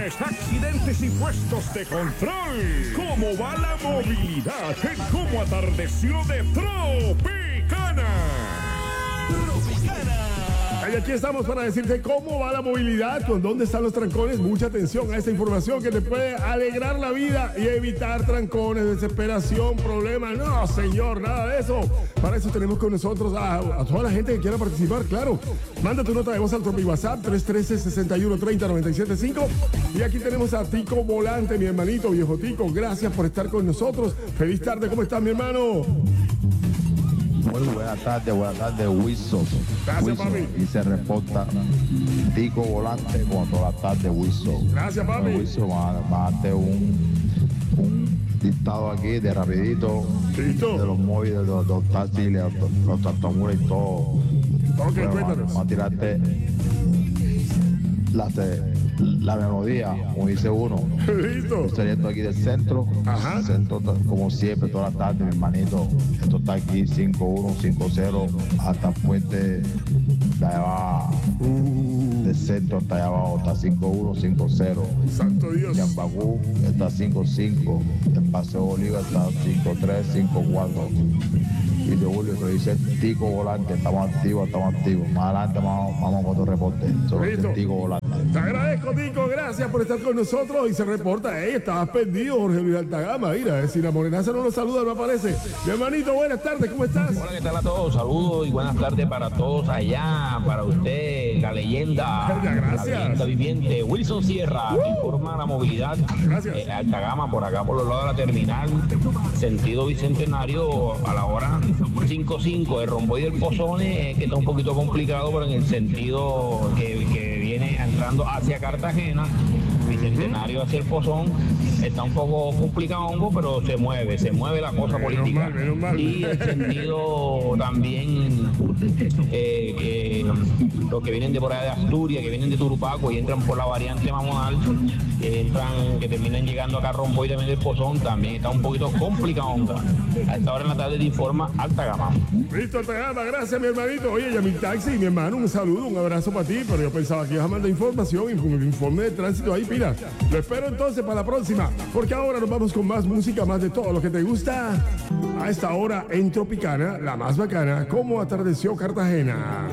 está accidentes y puestos de control. ¿Cómo va la movilidad en cómo atardeció de Tropicana? Y aquí estamos para decirte cómo va la movilidad, con dónde están los trancones. Mucha atención a esta información que te puede alegrar la vida y evitar trancones, desesperación, problemas. No, señor, nada de eso. Para eso tenemos con nosotros a toda la gente que quiera participar, claro. Manda tu nota de voz al Tropi WhatsApp 313-6130-975. Y aquí tenemos a Tico Volante, mi hermanito, viejo Tico. Gracias por estar con nosotros. Feliz tarde, ¿cómo estás, mi hermano? Muy buenas tardes, Wilson. Gracias, papi. Y se reporta Tico Volante como toda la tarde, Wilson. Gracias, papi. Wilson, mándate un dictado aquí de rapidito. ¿Listo? De los móviles, de los taxis, los tractomules y todo. Ok, bueno, cuéntanos. Vamos a tirarte la melodía, como dice uno. Listo. Saliendo aquí del centro, Ajá. centro como siempre, toda la tarde, mi hermanito. Esto está aquí 5-1, 5-0, hasta Puente de allá abajo. Del centro hasta allá abajo, está 5-1, 5-0. Santo Dios. Yambagú está 5-5. En Paseo Bolívar está 5-3, 5-4. Y de Julio que dice Tico Volante, estamos activos. Más adelante vamos con otro reporte sobre Listo. el Tico Volante. Te agradezco, Tico, gracias por estar con nosotros. Y se reporta, estabas perdido, Jorge Luis Altagama. Mira, si la morenaza no lo saluda, no aparece. Mi hermanito, buenas tardes, ¿cómo estás? Hola, ¿qué tal a todos? Saludos y buenas tardes para todos allá, para usted, la leyenda, Gracias. la leyenda viviente, Wilson Sierra, que informa la movilidad. Gracias. Altagama, por acá, por los lados de la terminal, sentido Bicentenario, a la hora 5-5, el romboy del Pozone, que está un poquito complicado, pero en el sentido que viene entrando hacia Cartagena, Bicentenario hacia el Pozón, está un poco complicado, pero se mueve la cosa política. Menos mal. Y el sentido también que los que vienen de por allá de Asturias, que vienen de Turupaco y entran por la variante Mamonal, que terminan llegando acá a Romboy también del Pozón, también está un poquito complicado. A esta hora en la tarde te informa Altagama. Listo, Altagama, gracias, mi hermanito. Oye, Yamil Taxi, mi hermano, un saludo, un abrazo para ti, pero yo pensaba que ibas a mandar información y un informe de tránsito ahí, mira. Lo espero entonces para la próxima, porque ahora nos vamos con más música, más de todo lo que te gusta. A esta hora en Tropicana, la más bacana, como atardeció Cartagena.